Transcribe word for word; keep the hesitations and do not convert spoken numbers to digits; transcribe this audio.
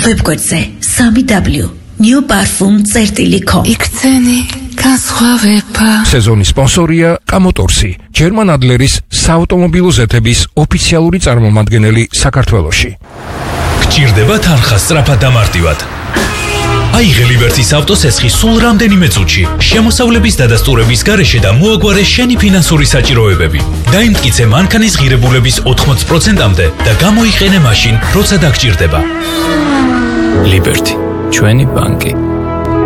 Webგვერდზე www new parfum წერტილი com. იქცენი განსხვავება. სეზონის სპონსორია კამოტორსი, ჯერმან ადლერის საავტომობილო ზეთების ოფიციალური წარმომადგენელი საქართველოში. გჭირდება თანხა სწრაფად და მარტივად. აიღე ლიბერტის ავტოსესხი სულ რამდენიმე წუთში, შემოსავლების დადასტურების გარეშე და მოაგვარე შენი ფინანსური საჭიროებები. დაიმტკიცე მანქანის ღირებულების ოთხმოცი პროცენტამდე და გამოიყენე მაშინ, როცა დაგჭირდება. ლიბერტი, ჩვენი ბანკი.